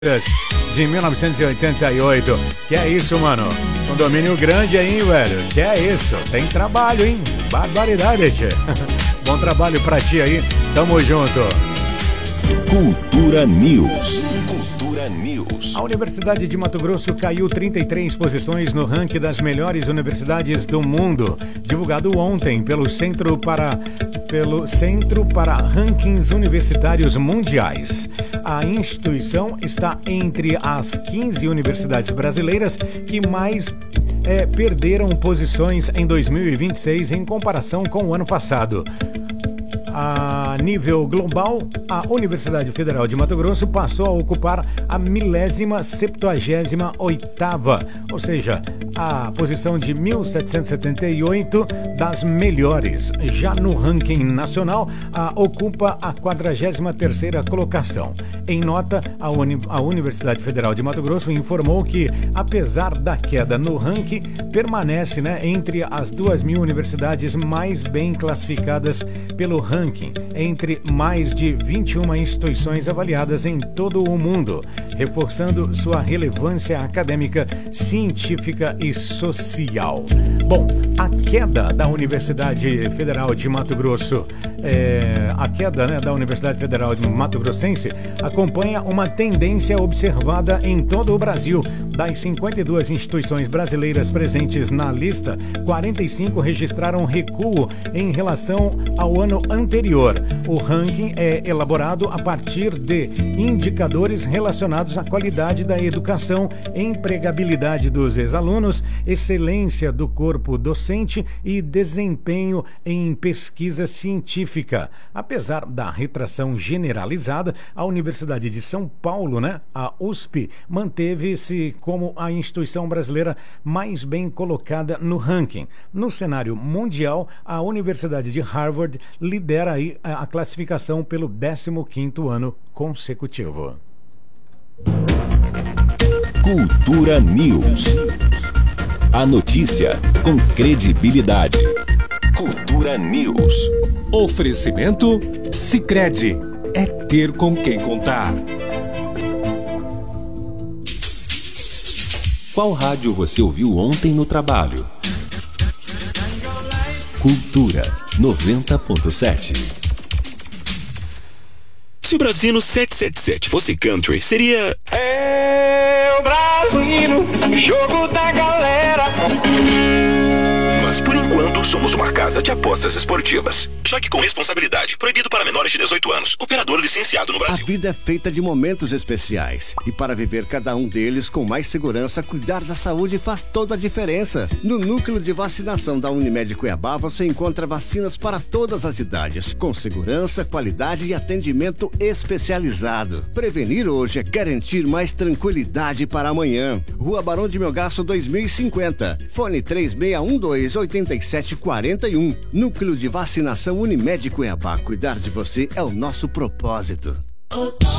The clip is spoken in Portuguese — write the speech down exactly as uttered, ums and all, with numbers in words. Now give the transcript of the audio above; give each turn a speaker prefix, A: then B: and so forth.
A: de mil novecentos e oitenta e oito. Que é isso, mano? Condomínio grande aí, velho. Que é isso? Tem trabalho, hein? Barbaridade, tchê. Bom trabalho pra ti aí. Tamo junto.
B: Cultura News. Cultura News.
A: A Universidade de Mato Grosso caiu trinta e três posições no ranking das melhores universidades do mundo, divulgado ontem pelo Centro para pelo Centro para Rankings Universitários Mundiais. A instituição está entre as quinze universidades brasileiras que mais é, perderam posições em dois mil e vinte e seis em comparação com o ano passado. A nível global, a Universidade Federal de Mato Grosso passou a ocupar a milésima septuagésima oitava, ou seja, a posição de mil setecentos e setenta e oito das melhores. Já no ranking nacional, a ocupa a quadragésima terceira colocação. Em nota, a, Uni- a Universidade Federal de Mato Grosso informou que, apesar da queda no ranking, permanece, né, entre as duas mil universidades mais bem classificadas pelo ranking. Ranking, entre mais de vinte e uma instituições avaliadas em todo o mundo, reforçando sua relevância acadêmica, científica e social. Bom, a queda da Universidade Federal de Mato Grosso, é, a queda né, da Universidade Federal de Mato Grossense acompanha uma tendência observada em todo o Brasil. Das cinquenta e duas instituições brasileiras presentes na lista, quarenta e cinco registraram recuo em relação ao ano anterior. Anterior. O ranking é elaborado a partir de indicadores relacionados à qualidade da educação, empregabilidade dos ex-alunos, excelência do corpo docente e desempenho em pesquisa científica. Apesar da retração generalizada, a Universidade de São Paulo, né, a U S P, manteve-se como a instituição brasileira mais bem colocada no ranking. No cenário mundial, a Universidade de Harvard lidera aí a classificação pelo décimo quinto ano consecutivo.
B: Cultura News. A notícia com credibilidade. Cultura News.
C: Oferecimento Sicredi. É ter com quem contar.
B: Qual rádio você ouviu ontem no trabalho? Cultura noventa ponto sete.
D: Se o Brasino sete sete sete fosse country, seria...
E: É o Brasino, jogo da galera.
D: Mas por enquanto somos uma casa de apostas esportivas. Só que com responsabilidade, proibido para menores de dezoito anos. Operador licenciado no Brasil.
F: A vida é feita de momentos especiais. E para viver cada um deles com mais segurança, cuidar da saúde faz toda a diferença. No núcleo de vacinação da Unimed Cuiabá, você encontra vacinas para todas as idades, com segurança, qualidade e atendimento especializado. Prevenir hoje é garantir mais tranquilidade para amanhã. Rua Barão de Melgaço dois mil e cinquenta. Fone três seis um dois, oito sete quatro um. Núcleo de vacinação Unimed Cuiabá. Cuidar de você é o nosso propósito.